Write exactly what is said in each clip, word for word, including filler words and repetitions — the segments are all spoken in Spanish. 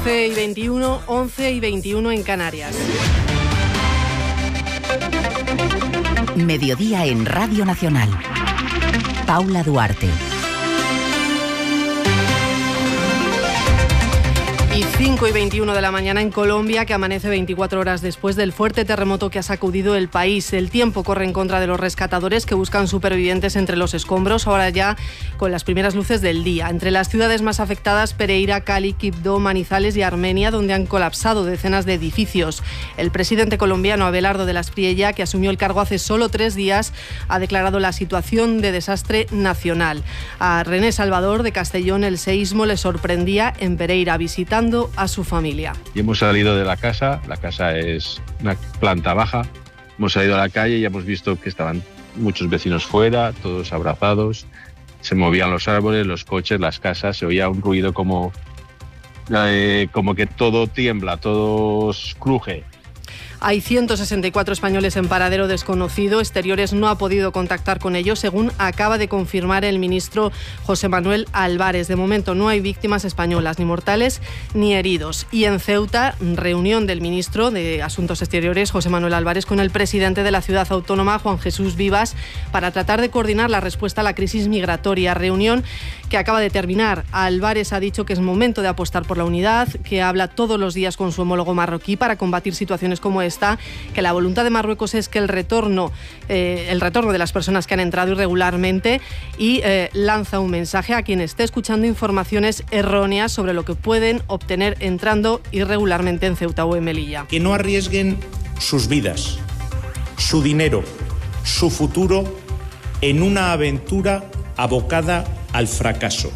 once y veintiuno, once y veintiuno en Canarias. Mediodía en Radio Nacional. Paula Duarte. Y cinco y veintiuno de la mañana en Colombia, que amanece veinticuatro horas después del fuerte terremoto que ha sacudido el país. El tiempo corre en contra de los rescatadores que buscan supervivientes entre los escombros, ahora ya con las primeras luces del día. Entre las ciudades más afectadas, Pereira, Cali, Quibdó, Manizales y Armenia, donde han colapsado decenas de edificios. El presidente colombiano Abelardo de la Espriella, que asumió el cargo hace solo tres días, ha declarado la situación de desastre nacional. A René Salvador de Castellón el seísmo le sorprendía en Pereira, visitando a su familia. Y hemos salido de la casa, la casa es una planta baja, hemos salido a la calle y hemos visto que estaban muchos vecinos fuera, todos abrazados, se movían los árboles, los coches, las casas, se oía un ruido como, eh, como que todo tiembla, todo cruje. Hay ciento sesenta y cuatro españoles en paradero desconocido. Exteriores no ha podido contactar con ellos, según acaba de confirmar el ministro José Manuel Álvarez. De momento no hay víctimas españolas, ni mortales ni heridos. Y en Ceuta, reunión del ministro de Asuntos Exteriores, José Manuel Álvarez, con el presidente de la ciudad autónoma, Juan Jesús Vivas, para tratar de coordinar la respuesta a la crisis migratoria. Reunión que acaba de terminar. Álvarez ha dicho que es momento de apostar por la unidad, que habla todos los días con su homólogo marroquí para combatir situaciones como esta. Está, que la voluntad de Marruecos es que el retorno, eh, el retorno de las personas que han entrado irregularmente y eh, lanza un mensaje a quien esté escuchando informaciones erróneas sobre lo que pueden obtener entrando irregularmente en Ceuta o en Melilla. Que no arriesguen sus vidas, su dinero, su futuro en una aventura abocada al fracaso.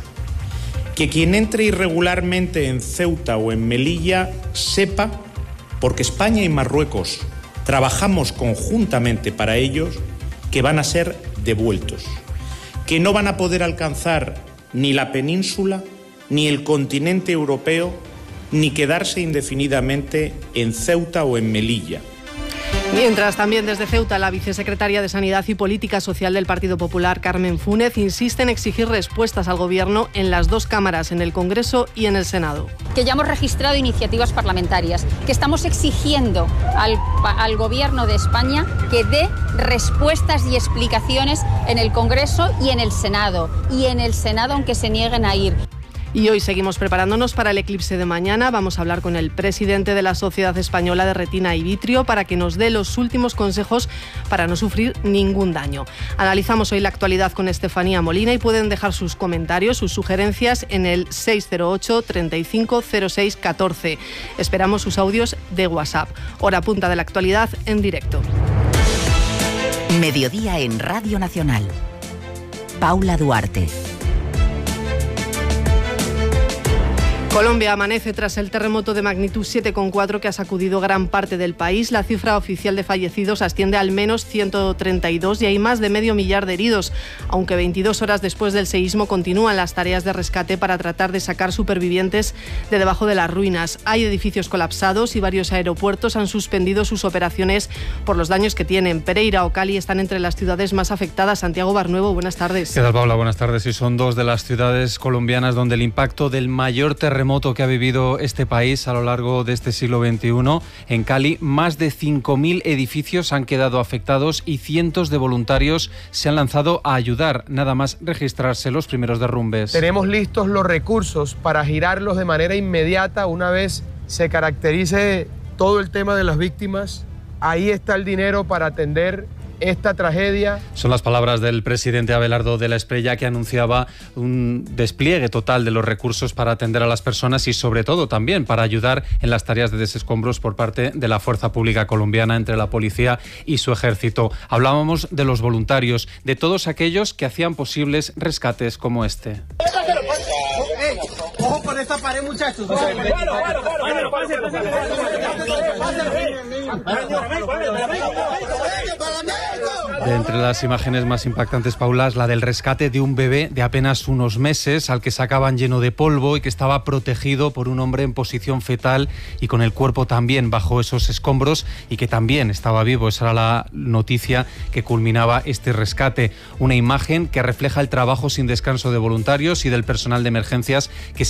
Que quien entre irregularmente en Ceuta o en Melilla sepa, porque España y Marruecos trabajamos conjuntamente para ellos, que van a ser devueltos, que no van a poder alcanzar ni la península, ni el continente europeo, ni quedarse indefinidamente en Ceuta o en Melilla. Mientras, también desde Ceuta, la vicesecretaria de Sanidad y Política Social del Partido Popular, Carmen Fúnez, insiste en exigir respuestas al Gobierno en las dos cámaras, en el Congreso y en el Senado. Que ya hemos registrado iniciativas parlamentarias, que estamos exigiendo al, al Gobierno de España que dé respuestas y explicaciones en el Congreso y en el Senado, y en el Senado aunque se nieguen a ir. Y hoy seguimos preparándonos para el eclipse de mañana. Vamos a hablar con el presidente de la Sociedad Española de Retina y Vitrio para que nos dé los últimos consejos para no sufrir ningún daño. Analizamos hoy la actualidad con Estefanía Molina y pueden dejar sus comentarios, sus sugerencias en el seis cero ocho, treinta y cinco, cero seis, catorce. Esperamos sus audios de WhatsApp. Hora punta de la actualidad en directo. Mediodía en Radio Nacional. Paula Duarte. Colombia amanece tras el terremoto de magnitud siete coma cuatro que ha sacudido gran parte del país. La cifra oficial de fallecidos asciende al menos ciento treinta y dos y hay más de medio millar de heridos, aunque veintidós horas después del seísmo continúan las tareas de rescate para tratar de sacar supervivientes de debajo de las ruinas. Hay edificios colapsados y varios aeropuertos han suspendido sus operaciones por los daños que tienen. Pereira o Cali están entre las ciudades más afectadas. Santiago Barnuevo, buenas tardes. ¿Qué tal, Paula? Buenas tardes. Y son dos de las ciudades colombianas donde el impacto del mayor terremoto que ha vivido este país a lo largo de este siglo veintiuno. En Cali, más de cinco mil edificios han quedado afectados y cientos de voluntarios se han lanzado a ayudar, nada más registrarse los primeros derrumbes. Tenemos listos los recursos para girarlos de manera inmediata una vez se caracterice todo el tema de las víctimas. Ahí está el dinero para atender esta tragedia. Son las palabras del presidente Abelardo de la Espriella, que anunciaba un despliegue total de los recursos para atender a las personas y sobre todo también para ayudar en las tareas de desescombros por parte de la Fuerza Pública Colombiana, entre la policía y su ejército. Hablábamos de los voluntarios, de todos aquellos que hacían posibles rescates como este. Ojo con esta pared, muchachos. De entre las imágenes más impactantes, Paula, es la del rescate de un bebé de apenas unos meses al que sacaban lleno de polvo y que estaba protegido por un hombre en posición fetal y con el cuerpo también bajo esos escombros y que también estaba vivo. Esa era la noticia que culminaba este rescate. Una imagen que refleja el trabajo sin descanso de voluntarios y del personal de emergencias que se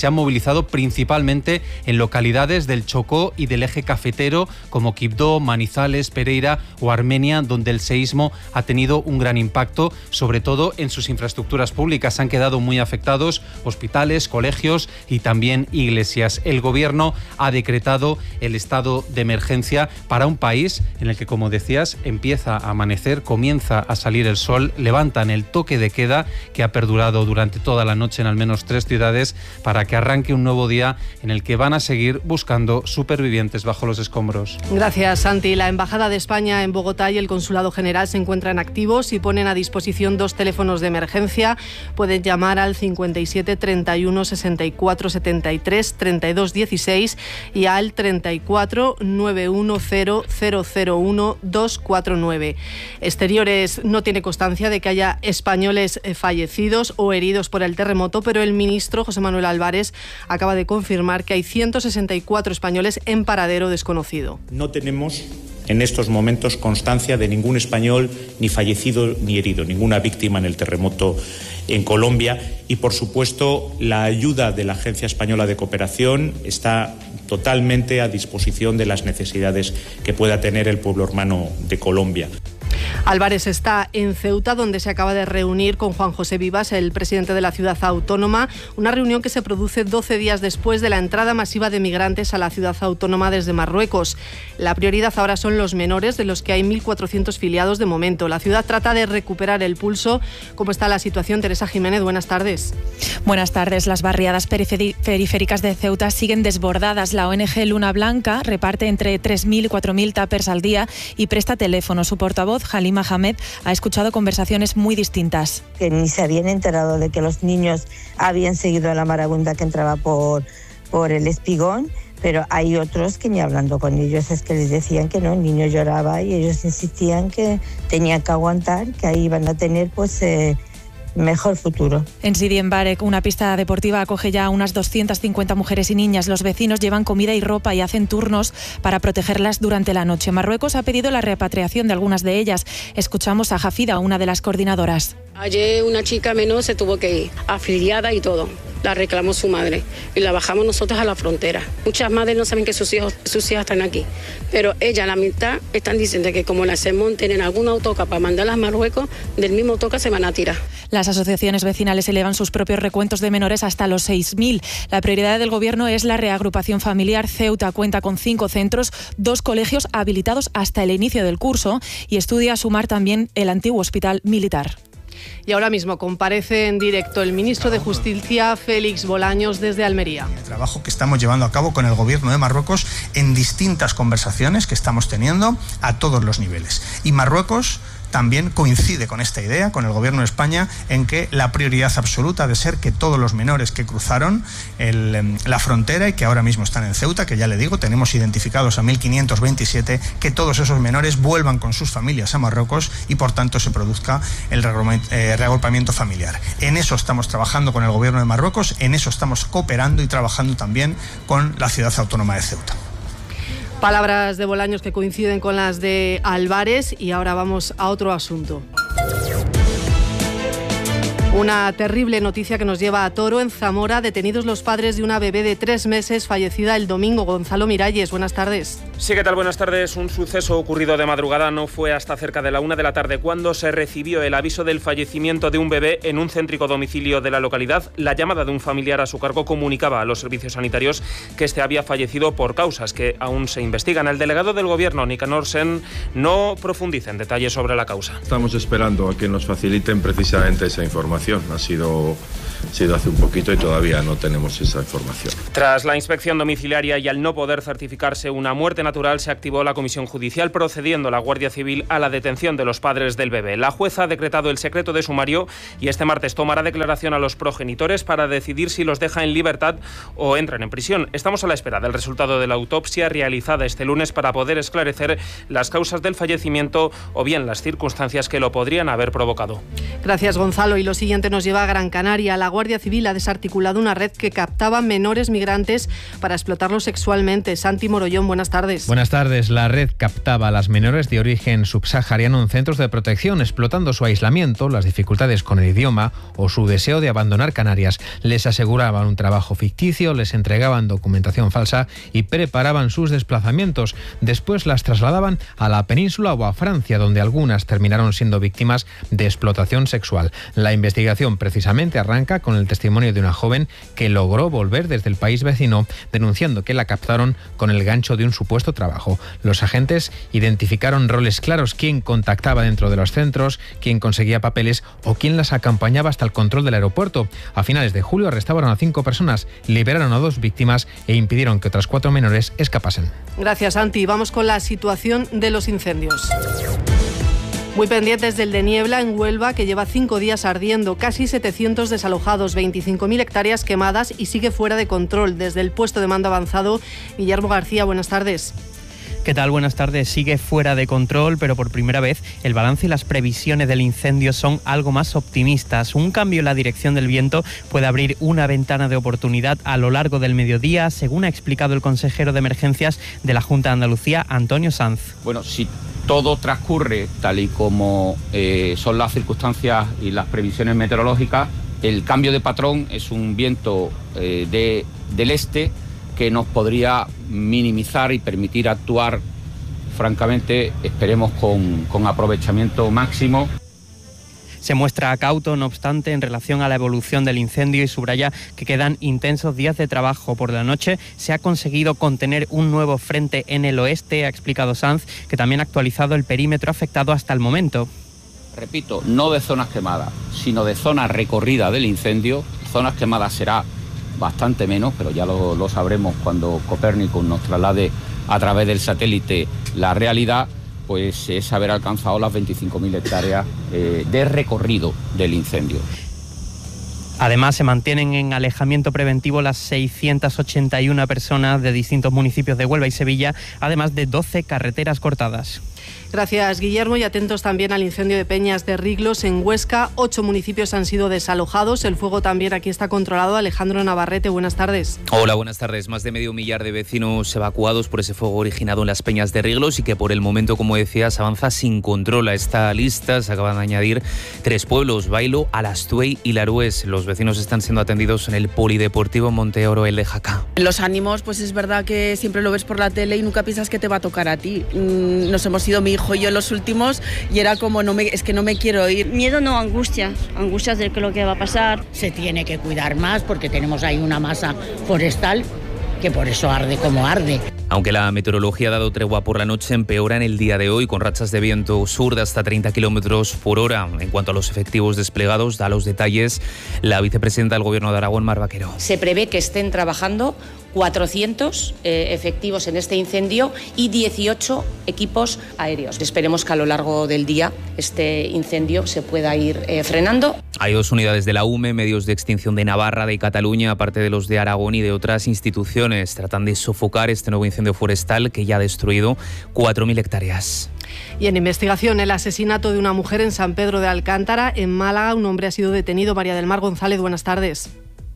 se han movilizado principalmente en localidades del Chocó y del eje cafetero como Quibdó, Manizales, Pereira o Armenia, donde el seísmo ha tenido un gran impacto, sobre todo en sus infraestructuras públicas. Han quedado muy afectados hospitales, colegios y también iglesias. El gobierno ha decretado el estado de emergencia para un país en el que, como decías, empieza a amanecer, comienza a salir el sol, levantan el toque de queda que ha perdurado durante toda la noche en al menos tres ciudades para que arranque un nuevo día en el que van a seguir buscando supervivientes bajo los escombros. Gracias, Santi. La Embajada de España en Bogotá y el Consulado General se encuentran activos y ponen a disposición dos teléfonos de emergencia. Pueden llamar al cincuenta y siete, treinta y uno, sesenta y cuatro, setenta y tres, treinta y dos, dieciséis y al treinta y cuatro, novecientos diez, cero cero uno, doscientos cuarenta y nueve. Exteriores no tiene constancia de que haya españoles fallecidos o heridos por el terremoto, pero el ministro José Manuel Álvarez acaba de confirmar que hay ciento sesenta y cuatro españoles en paradero desconocido. No tenemos en estos momentos constancia de ningún español ni fallecido ni herido, ninguna víctima en el terremoto en Colombia y, por supuesto, la ayuda de la Agencia Española de Cooperación está totalmente a disposición de las necesidades que pueda tener el pueblo hermano de Colombia. Álvarez está en Ceuta, donde se acaba de reunir con Juan José Vivas, el presidente de la ciudad autónoma, una reunión que se produce doce días después de la entrada masiva de migrantes a la ciudad autónoma desde Marruecos. La prioridad ahora son los menores, de los que hay mil cuatrocientos filiados de momento. La ciudad trata de recuperar el pulso. ¿Cómo está la situación? Teresa Jiménez, buenas tardes. Buenas tardes. Las barriadas periféricas de Ceuta siguen desbordadas. La O N G Luna Blanca reparte entre tres mil y cuatro mil tuppers al día y presta teléfono. Su portavoz, Halima Hamed, ha escuchado conversaciones muy distintas. Que ni se habían enterado de que los niños habían seguido a la marabunta que entraba por, por el espigón, pero hay otros que ni hablando con ellos es que les decían que no, el niño lloraba y ellos insistían que tenían que aguantar, que ahí iban a tener pues... Eh, mejor futuro. En Sidi Mbarek, una pista deportiva acoge ya a unas doscientas cincuenta mujeres y niñas. Los vecinos llevan comida y ropa y hacen turnos para protegerlas durante la noche. Marruecos ha pedido la repatriación de algunas de ellas. Escuchamos a Jafida, una de las coordinadoras. Ayer una chica menor se tuvo que ir, afiliada y todo. La reclamó su madre y la bajamos nosotros a la frontera. Muchas madres no saben que sus hijos, sus hijas están aquí, pero ella, la mitad, están diciendo que como las se monten en algún autocar para mandarlas a Marruecos, del mismo autocar se van a tirar. Las asociaciones vecinales elevan sus propios recuentos de menores hasta los seis mil. La prioridad del gobierno es la reagrupación familiar. Ceuta cuenta con cinco centros, dos colegios habilitados hasta el inicio del curso y estudia sumar también el antiguo hospital militar. Y ahora mismo comparece en directo el ministro de Justicia, Félix Bolaños, desde Almería. El trabajo que estamos llevando a cabo con el gobierno de Marruecos en distintas conversaciones que estamos teniendo a todos los niveles. Y Marruecos también coincide con esta idea, con el gobierno de España, en que la prioridad absoluta ha de ser que todos los menores que cruzaron el, la frontera y que ahora mismo están en Ceuta, que ya le digo, tenemos identificados a mil quinientos veintisiete, que todos esos menores vuelvan con sus familias a Marruecos y por tanto se produzca el reagrupamiento familiar. En eso estamos trabajando con el gobierno de Marruecos, en eso estamos cooperando y trabajando también con la ciudad autónoma de Ceuta. Palabras de Bolaños que coinciden con las de Álvarez y ahora vamos a otro asunto. Una terrible noticia que nos lleva a Toro, en Zamora, detenidos los padres de una bebé de tres meses fallecida el domingo. Gonzalo Miralles, buenas tardes. Sí, ¿qué tal? Buenas tardes. Un suceso ocurrido de madrugada. No fue hasta cerca de la una de la tarde cuando se recibió el aviso del fallecimiento de un bebé en un céntrico domicilio de la localidad. La llamada de un familiar a su cargo comunicaba a los servicios sanitarios que este había fallecido por causas que aún se investigan. El delegado del gobierno, Nicanor Sen, no profundiza en detalles sobre la causa. Estamos esperando a que nos faciliten precisamente esa información. Ha sido, ha sido hace un poquito y todavía no tenemos esa información. Tras la inspección domiciliaria y al no poder certificarse una muerte natural, se activó la comisión judicial, procediendo la Guardia Civil a la detención de los padres del bebé. La jueza ha decretado el secreto de sumario y este martes tomará declaración a los progenitores para decidir si los deja en libertad o entran en prisión. Estamos a la espera del resultado de la autopsia realizada este lunes para poder esclarecer las causas del fallecimiento o bien las circunstancias que lo podrían haber provocado. Gracias, Gonzalo. Y lo siguiente nos lleva a Gran Canaria. La la Guardia Civil ha desarticulado una red que captaba menores migrantes para explotarlos sexualmente. Santi Morollón, buenas tardes. Buenas tardes. La red captaba a las menores de origen subsahariano en centros de protección, explotando su aislamiento, las dificultades con el idioma o su deseo de abandonar Canarias. Les aseguraban un trabajo ficticio, les entregaban documentación falsa y preparaban sus desplazamientos. Después las trasladaban a la península o a Francia, donde algunas terminaron siendo víctimas de explotación sexual. La investigación precisamente arranca con el testimonio de una joven que logró volver desde el país vecino, denunciando que la captaron con el gancho de un supuesto trabajo. Los agentes identificaron roles claros: quién contactaba dentro de los centros, quién conseguía papeles o quién las acompañaba hasta el control del aeropuerto. A finales de julio arrestaron a cinco personas, liberaron a dos víctimas e impidieron que otras cuatro menores escapasen. Gracias, Santi. Vamos con la situación de los incendios. Muy pendientes del de Niebla en Huelva, que lleva cinco días ardiendo, casi setecientos desalojados, veinticinco mil hectáreas quemadas y sigue fuera de control. Desde el puesto de mando avanzado, Guillermo García, buenas tardes. ¿Qué tal? Buenas tardes. Sigue fuera de control, pero por primera vez el balance y las previsiones del incendio son algo más optimistas. Un cambio en la dirección del viento puede abrir una ventana de oportunidad a lo largo del mediodía, según ha explicado el consejero de emergencias de la Junta de Andalucía, Antonio Sanz. Bueno, si todo transcurre tal y como eh, son las circunstancias y las previsiones meteorológicas, el cambio de patrón es un viento eh, de, del este que nos podría minimizar y permitir actuar, francamente, esperemos con, con aprovechamiento máximo. Se muestra cauto, no obstante, en relación a la evolución del incendio y subraya que quedan intensos días de trabajo. Por la noche se ha conseguido contener un nuevo frente en el oeste, ha explicado Sanz, que también ha actualizado el perímetro afectado hasta el momento. Repito, no de zonas quemadas, sino de zonas recorridas del incendio. Zonas quemadas será bastante menos, pero ya lo, lo sabremos cuando Copérnico nos traslade a través del satélite la realidad, pues es haber alcanzado las veinticinco mil hectáreas eh, de recorrido del incendio. Además, se mantienen en alejamiento preventivo las seiscientas ochenta y una personas de distintos municipios de Huelva y Sevilla, además de doce carreteras cortadas. Gracias, Guillermo, y atentos también al incendio de Peñas de Riglos en Huesca. Ocho municipios han sido desalojados. El fuego también aquí está controlado. Alejandro Navarrete, buenas tardes. Hola, buenas tardes. Más de medio millar de vecinos evacuados por ese fuego originado en las Peñas de Riglos y que por el momento, como decías, avanza sin control. A esta lista se acaban de añadir tres pueblos: Bailo, Alastuey y Larués. Los vecinos están siendo atendidos en el Polideportivo Monteoro El de Jaca. Los ánimos, pues es verdad que siempre lo ves por la tele y nunca piensas que te va a tocar a ti. Nos hemos ido mi hijo y yo los últimos y era como, no me, es que no me quiero ir. Miedo no, angustia, angustias de lo que va a pasar. Se tiene que cuidar más porque tenemos ahí una masa forestal que por eso arde como arde. Aunque la meteorología ha dado tregua por la noche, empeora en el día de hoy con rachas de viento sur de hasta treinta kilómetros por hora. En cuanto a los efectivos desplegados, da los detalles la vicepresidenta del Gobierno de Aragón, Mar Vaquero. Se prevé que estén trabajando cuatrocientos eh, efectivos en este incendio y dieciocho equipos aéreos. Esperemos que a lo largo del día este incendio se pueda ir eh, frenando. Hay dos unidades de la U M E, medios de extinción de Navarra, de Cataluña, aparte de los de Aragón y de otras instituciones. Tratan de sofocar este nuevo incendio forestal que ya ha destruido cuatro mil hectáreas. Y en investigación, el asesinato de una mujer en San Pedro de Alcántara, en Málaga. Un hombre ha sido detenido. María del Mar González, buenas tardes.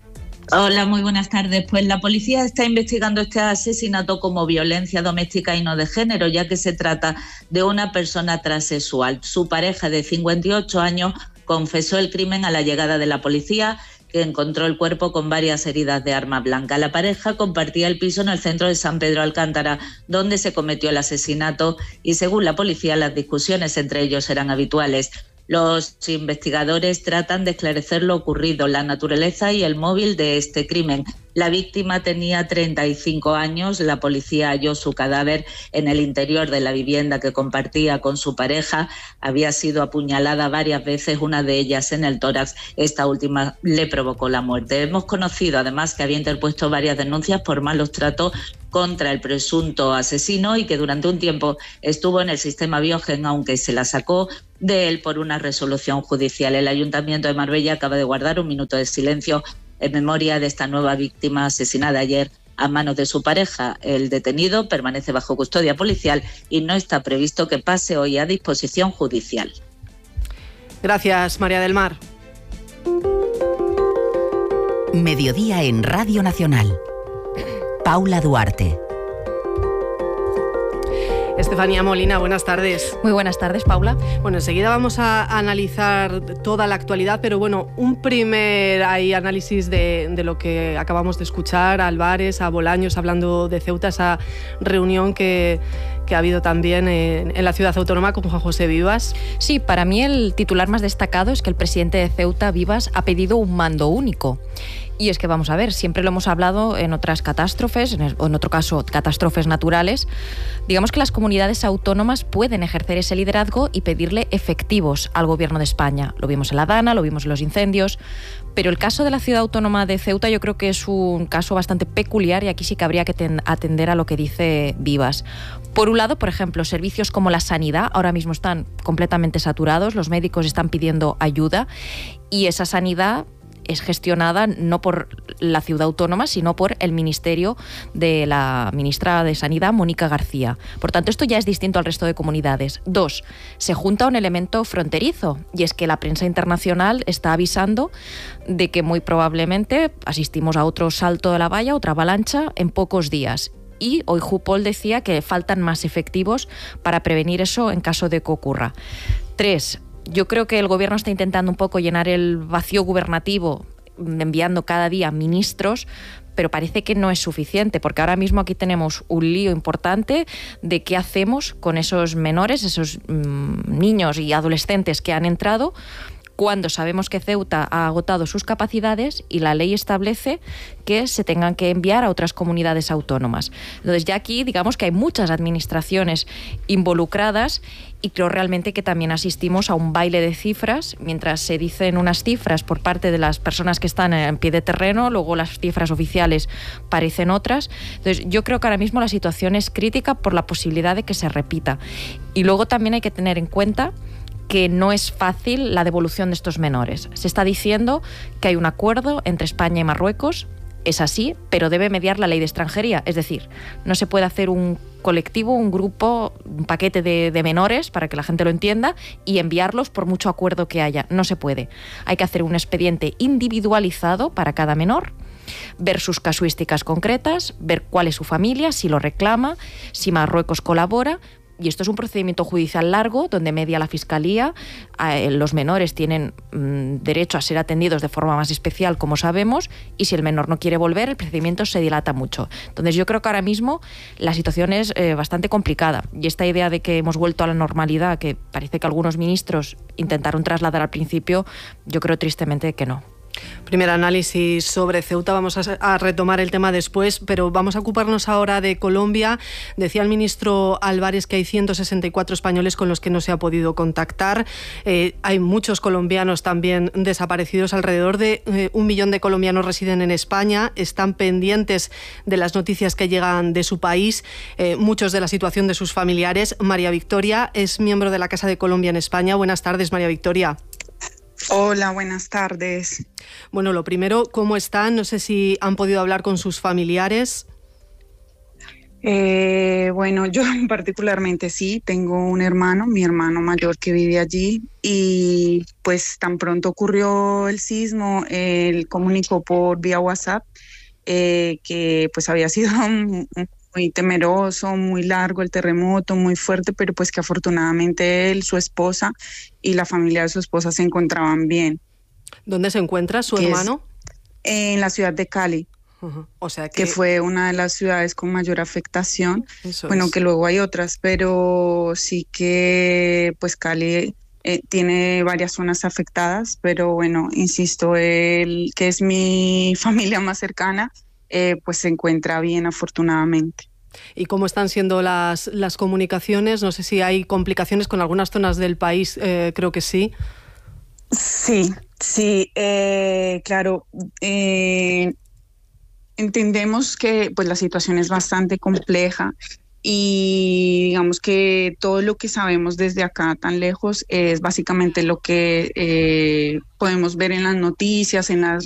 Hola, muy buenas tardes. Pues la policía está investigando este asesinato como violencia doméstica y no de género, ya que se trata de una persona transexual. Su pareja de cincuenta y ocho años confesó el crimen a la llegada de la policía, que encontró el cuerpo con varias heridas de arma blanca. La pareja compartía el piso en el centro de San Pedro Alcántara, donde se cometió el asesinato, y según la policía las discusiones entre ellos eran habituales. Los investigadores tratan de esclarecer lo ocurrido, la naturaleza y el móvil de este crimen. La víctima tenía treinta y cinco años. La policía halló su cadáver en el interior de la vivienda que compartía con su pareja. Había sido apuñalada varias veces, una de ellas en el tórax. Esta última le provocó la muerte. Hemos conocido además que había interpuesto varias denuncias por malos tratos contra el presunto asesino y que durante un tiempo estuvo en el sistema Biogen, aunque se la sacó de él por una resolución judicial. El Ayuntamiento de Marbella acaba de guardar un minuto de silencio en memoria de esta nueva víctima asesinada ayer a manos de su pareja. El detenido permanece bajo custodia policial y no está previsto que pase hoy a disposición judicial. Gracias, María del Mar. Mediodía en Radio Nacional. Paula Duarte. Estefanía Molina, buenas tardes. Muy buenas tardes, Paula. Bueno, enseguida vamos a analizar toda la actualidad, pero bueno, un primer ahí, análisis de, de lo que acabamos de escuchar, a Álvarez, a Bolaños hablando de Ceuta, esa reunión que, que ha habido también en, en la ciudad autónoma con Juan José Vivas. Sí, para mí el titular más destacado es que el presidente de Ceuta, Vivas, ha pedido un mando único. Y es que vamos a ver, siempre lo hemos hablado en otras catástrofes, o en otro caso catástrofes naturales. Digamos que las comunidades autónomas pueden ejercer ese liderazgo y pedirle efectivos al gobierno de España. Lo vimos en la Dana, lo vimos en los incendios, pero el caso de la ciudad autónoma de Ceuta yo creo que es un caso bastante peculiar y aquí sí que habría que ten- atender a lo que dice Vivas. Por un lado, por ejemplo, servicios como la sanidad ahora mismo están completamente saturados, los médicos están pidiendo ayuda y esa sanidad es gestionada no por la ciudad autónoma, sino por el Ministerio de la ministra de Sanidad, Mónica García. Por tanto, esto ya es distinto al resto de comunidades. Dos, se junta un elemento fronterizo, y es que la prensa internacional está avisando de que muy probablemente asistimos a otro salto de la valla, otra avalancha, en pocos días. Y hoy Jupol decía que faltan más efectivos para prevenir eso en caso de que ocurra. Tres, yo creo que el gobierno está intentando un poco llenar el vacío gubernativo enviando cada día ministros, pero parece que no es suficiente, porque ahora mismo aquí tenemos un lío importante de qué hacemos con esos menores, esos mmm, niños y adolescentes que han entrado, cuando sabemos que Ceuta ha agotado sus capacidades y la ley establece que se tengan que enviar a otras comunidades autónomas. Entonces ya aquí digamos que hay muchas administraciones involucradas y creo realmente que también asistimos a un baile de cifras, mientras se dicen unas cifras por parte de las personas que están en pie de terreno, luego las cifras oficiales parecen otras. Entonces yo creo que ahora mismo la situación es crítica por la posibilidad de que se repita. Y luego también hay que tener en cuenta que no es fácil la devolución de estos menores. Se está diciendo que hay un acuerdo entre España y Marruecos, es así, pero debe mediar la ley de extranjería. Es decir, no se puede hacer un colectivo, un grupo, un paquete de, de menores, para que la gente lo entienda, y enviarlos por mucho acuerdo que haya. No se puede. Hay que hacer un expediente individualizado para cada menor, ver sus casuísticas concretas, ver cuál es su familia, si lo reclama, si Marruecos colabora. Y esto es un procedimiento judicial largo donde media la Fiscalía. Eh, los menores tienen mmm, derecho a ser atendidos de forma más especial, como sabemos, y si el menor no quiere volver, el procedimiento se dilata mucho. Entonces yo creo que ahora mismo la situación es eh, bastante complicada. Y esta idea de que hemos vuelto a la normalidad, que parece que algunos ministros intentaron trasladar al principio, yo creo tristemente que no. Primer análisis sobre Ceuta, vamos a, a retomar el tema después, pero vamos a ocuparnos ahora de Colombia. Decía el ministro Álvarez que hay ciento sesenta y cuatro españoles con los que no se ha podido contactar. Eh, hay muchos colombianos también desaparecidos, alrededor de eh, un millón de colombianos residen en España, están pendientes de las noticias que llegan de su país, eh, muchos de la situación de sus familiares. María Victoria es miembro de la Casa de Colombia en España. Buenas tardes, María Victoria. Hola, buenas tardes. Bueno, lo primero, ¿cómo están? No sé si han podido hablar con sus familiares. Eh, bueno, yo particularmente sí, tengo un hermano, mi hermano mayor que vive allí, y pues tan pronto ocurrió el sismo, él comunicó por vía WhatsApp eh, que pues había sido un, un muy temeroso, muy largo el terremoto, muy fuerte, pero pues que afortunadamente él, su esposa y la familia de su esposa se encontraban bien. ¿Dónde se encuentra su hermano? En la ciudad de Cali. Uh-huh. O sea que... que fue una de las ciudades con mayor afectación. Eso bueno, es. Que luego hay otras, pero sí que pues Cali eh, tiene varias zonas afectadas, pero bueno, insisto, él, que es mi familia más cercana, Eh, pues se encuentra bien, afortunadamente. ¿Y cómo están siendo las, las comunicaciones? No sé si hay complicaciones con algunas zonas del país, eh, creo que sí. Sí, sí, eh, claro. Eh, entendemos que pues la situación es bastante compleja y digamos que todo lo que sabemos desde acá tan lejos es básicamente lo que eh, podemos ver en las noticias, en las